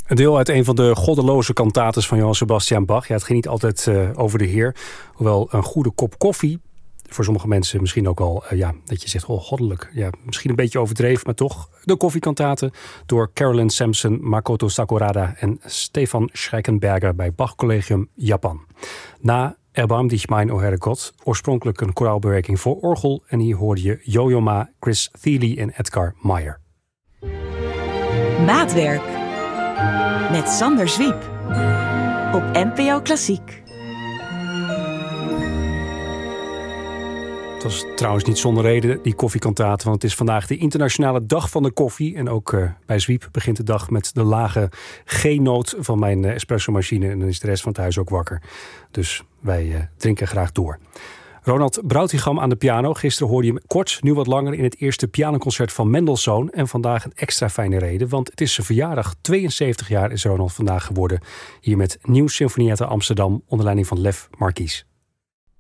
Een deel uit een van de goddeloze kantates van Johann Sebastian Bach. Ja, het ging niet altijd over de Heer. Hoewel een goede kop koffie, voor sommige mensen misschien ook al, dat je zegt, oh, goddelijk. Ja, misschien een beetje overdreven, maar toch. De koffiekantaten door Carolyn Sampson, Makoto Sakurada en Stefan Schreckenberger bij Bach Collegium Japan. Na Erbarm dich mein, o Herrgott, oorspronkelijk een koraalbewerking voor orgel. En hier hoorde je Yo-Yo Ma, Chris Thile en Edgar Meyer. Maatwerk met Sander Zwiep op NPO Klassiek. Het was trouwens niet zonder reden, die koffiekantaten, want het is vandaag de internationale dag van de koffie. En ook bij Zwiep begint de dag met de lage G-noot van mijn espresso-machine. En dan is de rest van het huis ook wakker. Dus wij drinken graag door. Ronald Broutigam aan de piano. Gisteren hoorde je hem kort, nu wat langer in het eerste pianoconcert van Mendelssohn. En vandaag een extra fijne reden, want het is zijn verjaardag. 72 jaar is Ronald vandaag geworden. Hier met Nieuw Sinfonietta Amsterdam onder leiding van Lef Marquis.